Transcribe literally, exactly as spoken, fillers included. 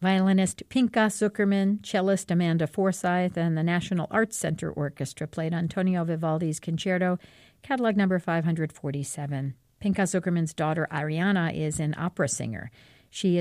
Violinist Pinka Zuckerman, cellist Amanda Forsyth, and the National Arts Center Orchestra played Antonio Vivaldi's Concerto, catalog number five hundred forty-seven. Pinka Zuckerman's daughter Ariana is an opera singer. She